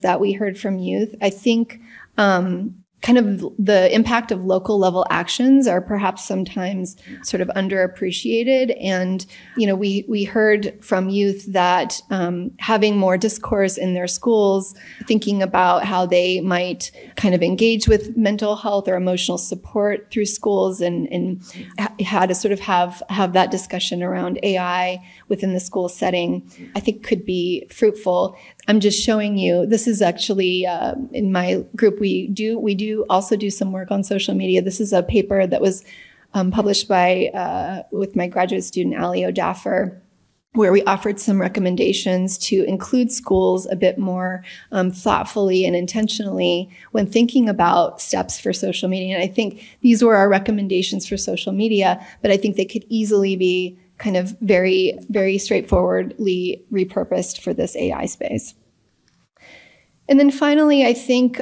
that we heard from youth. I think kind of the impact of local level actions are perhaps sometimes sort of underappreciated. And, we heard from youth that having more discourse in their schools, thinking about how they might kind of engage with mental health or emotional support through schools and how to sort of have that discussion around AI within the school setting, I think could be fruitful. I'm just showing you, this is actually, in my group, we do also do some work on social media. This is a paper that was published with my graduate student, Ali O'Daffer, where we offered some recommendations to include schools a bit more thoughtfully and intentionally when thinking about steps for social media. And I think these were our recommendations for social media, but I think they could easily be kind of very, very straightforwardly repurposed for this AI space. And then finally, I think,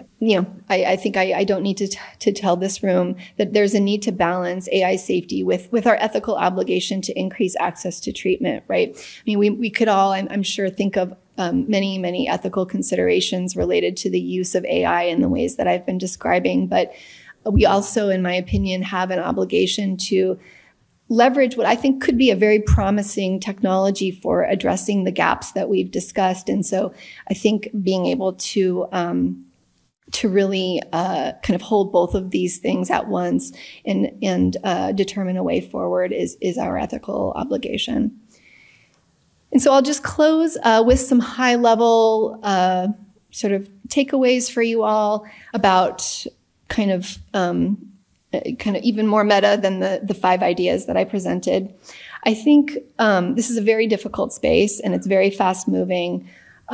I don't need to tell this room that there's a need to balance AI safety with our ethical obligation to increase access to treatment, right? I mean, we could all, I'm sure, think of many, many ethical considerations related to the use of AI in the ways that I've been describing. But we also, in my opinion, have an obligation to leverage what I think could be a very promising technology for addressing the gaps that we've discussed. And so I think being able to really kind of hold both of these things at once and determine a way forward is our ethical obligation. And so I'll just close with some high-level sort of takeaways for you all about kind of even more meta than the 5 ideas that I presented. I think this is a very difficult space and it's very fast moving.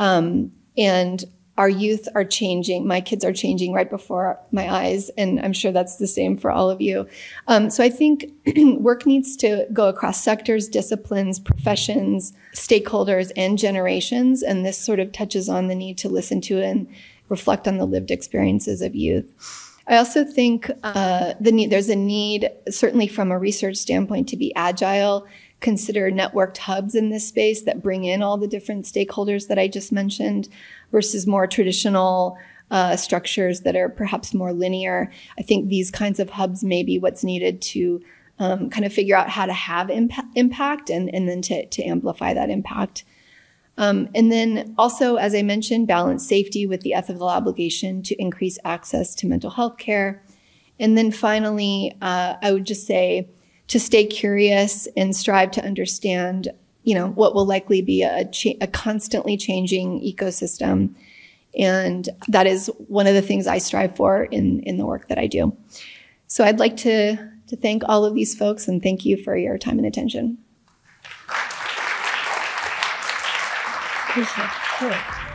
And our youth are changing. My kids are changing right before my eyes. And I'm sure that's the same for all of you. So I think work needs to go across sectors, disciplines, professions, stakeholders, and generations. And this sort of touches on the need to listen to and reflect on the lived experiences of youth. I also think there's a need, certainly from a research standpoint, to be agile, consider networked hubs in this space that bring in all the different stakeholders that I just mentioned versus more traditional structures that are perhaps more linear. I think these kinds of hubs may be what's needed to kind of figure out how to have impact and then to amplify that impact. And then also, as I mentioned, balance safety with the ethical obligation to increase access to mental health care. And then finally, I would just say to stay curious and strive to understand, what will likely be a constantly changing ecosystem. And that is one of the things I strive for in the work that I do. So I'd like to thank all of these folks and thank you for your time and attention. Cool.